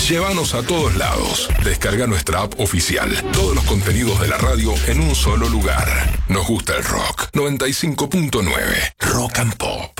Llévanos a todos lados. Descarga nuestra app oficial. Todos los contenidos de la radio en un solo lugar. Nos gusta el rock. 95.9 Rock and Pop.